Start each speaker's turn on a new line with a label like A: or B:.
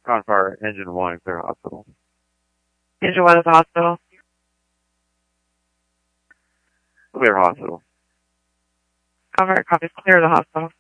A: Confire, engine 1, clear hospital.
B: Engine 1 is the hospital.
A: Clear hospital.
B: Confire, copies, clear the hospital.